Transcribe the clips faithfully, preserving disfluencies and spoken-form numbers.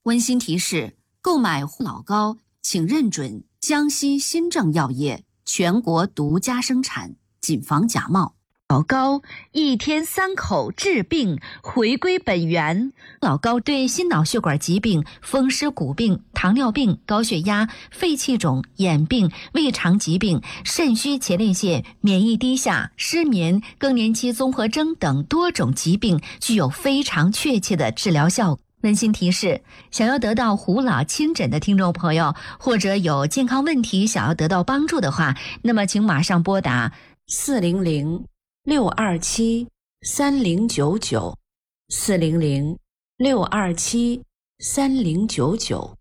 温馨提示：购买老膏，请认准江西新政药业全国独家生产，谨防假冒。 老膏一天三口治病，回归本源。老膏对心脑血管疾病、风湿骨病、糖尿病、高血压、肺气肿、眼病、胃肠疾病、肾虚前列腺、免疫低下、失眠、更年期综合征等多种疾病具有非常确切的治疗效果。温馨提示：想要得到胡老亲诊的听众朋友，或者有健康问题想要得到帮助的话，那么请马上拨打四零零六二七三零九九，四零零六二七三零九九。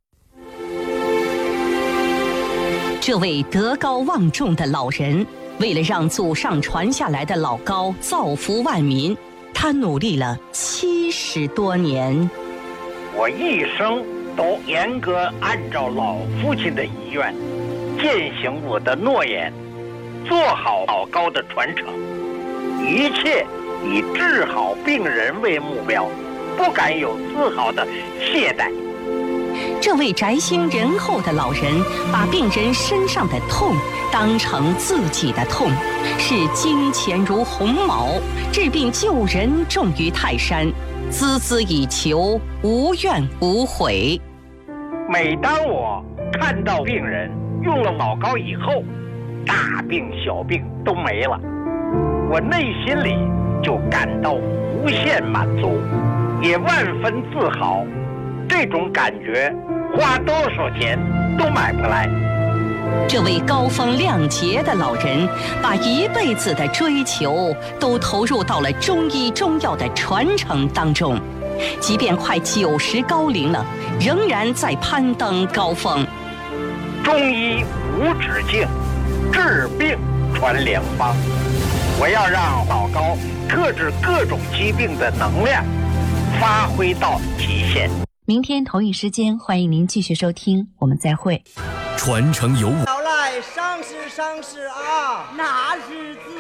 这位德高望重的老人，为了让祖上传下来的老膏造福万民，他努力了七十多年。 我一生都严格按照老父亲的遗愿，践行我的诺言，做好老膏的传承，一切以治好病人为目标，不敢有丝毫的懈怠。 这位宅心仁厚的老人，把病人身上的痛当成自己的痛，视金钱如鸿毛，治病救人重于泰山，孜孜以求，无怨无悔。 每当我看到病人用了老膏以后，大病小病都没了，我内心里就感到无限满足，也万分自豪。这种感觉花多少钱都买不来。 这位高风亮节的老人，把一辈子的追求都投入到了中医中药的传承当中，即便快九十高龄了，仍然在攀登高峰。 中医无止境，治病传良方。我要让老膏克制各种疾病的能量发挥到极限。 明天同一时间，欢迎您继续收听，我们再会。 传承有我。 老赖，上市上市啊，那是自